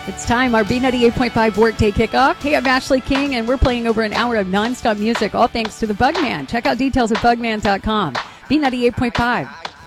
It's time, our B98.5 Workday Kickoff. Hey, I'm Ashley King, and we're playing over an hour of nonstop music, all thanks to the Bugman. Check out details at bugman.com. B98.5.